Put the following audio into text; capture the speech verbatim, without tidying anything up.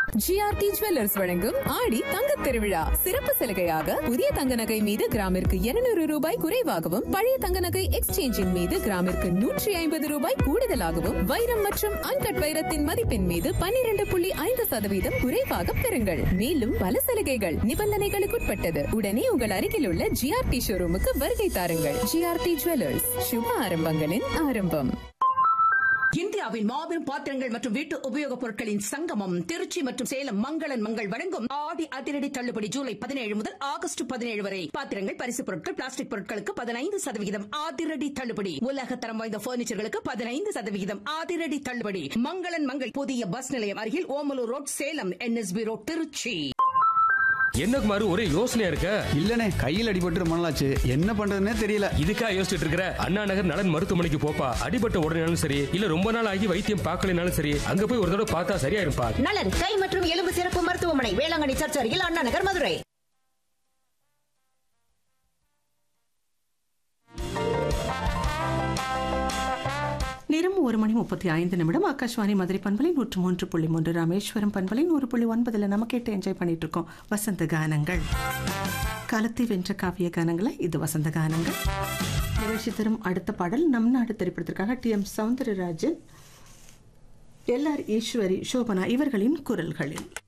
GRT jewellers வழங்கும் ஆடி தங்கத் திருவிழா சிறப்பு சலுகையாக புதிய தங்க நகை மீது கிராமிற்கு இருநூறு ரூபாய் குறைவாகவும் பழைய தங்க நகை எக்ஸ்சேஞ்சின் மீது கிராமிற்கு நூற்றி ஐம்பது ரூபாய் கூடுதலாகவும் வைரம் மற்றும் அன்கட் வைரத்தின் மதிப்பின் மீது பன்னிரண்டு புள்ளி ஐந்து சதவீதம் குறைவாக பெறுங்கள். மேலும் பல சலுகைகள் நிபந்தனைகளுக்குட்பட்டது. உடனே உங்கள் அருகில் உள்ள ஜிஆர்டி ஷோரூமுக்கு வருகை தாருங்கள். ஜிஆர்டி ஜுவல்லர்ஸ், சுப ஆரம்பங்களின் ஆரம்பம். இந்தியாவின் மாபெரும் பாத்திரங்கள் மற்றும் வீட்டு உபயோகப் பொருட்களின் சங்கமம் திருச்சி மற்றும் சேலம் மங்களன் மங்கள் வழங்கும் ஆடி அதிரடி தள்ளுபடி ஜூலை பதினேழு முதல் ஆகஸ்ட் பதினேழு வரை. பாத்திரங்கள், பரிசுப் பொருட்கள், பிளாஸ்டிக் பொருட்களுக்கு பதினைந்து சதவிகிதம் அதிரடி தள்ளுபடி. உலக தரம் வாய்ந்த பர்னிச்சர்களுக்கு பதினைந்து சதவிகிதம் அதிரடி தள்ளுபடி. மங்களன் மங்கள் புதிய பஸ் நிலையம் அருகில் Omalur road Salem, NSP road Trichy. என்ன குமார், ஒரே யோசனையா இருக்க? இல்லனே, கையில் அடிபட்டு ரொம்ப நாளாச்சு, என்ன பண்றதுன்னே தெரியல. இதுக்கா யோசிச்சுட்டு இருக்கிற? அண்ணா நகர் நலன் மருத்துவமனைக்கு போப்பா. அடிபட்ட உடனேனாலும் சரி, இல்ல ரொம்ப நாள் ஆகி வைத்தியம் பார்க்கலனாலும் சரி, அங்க போய் ஒரு தடவை பார்த்தா சரியா இருப்பா. நலன் கை மற்றும் எலும்பு சிறப்பு மருத்துவமனை, வேளாங்கண்ணி சர்ச் அருகில், அண்ணா நகர், மதுரை. நேரம் ஒரு மணி முப்பத்தி ஐந்து நிமிடம். ஆகாஷ்வாணி மதுரை பண்பலை நூற்று மூன்று புள்ளி மூன்று, ராமேஸ்வரம் பண்பலை நூறு புள்ளி ஒன்பதுல நம்ம கேட்டு என்ஜாய் பண்ணிட்டு இருக்கோம் வசந்த கானங்கள். காலத்தை வென்ற காவிய கானங்களை இது வசந்த கானங்கள். நிகழ்ச்சி தரும் அடுத்த பாடல் நம் நாடு திரைப்படத்திற்காக D M Soundararajan, L R Eswari, Shobana இவர்களின் குரல்களில்.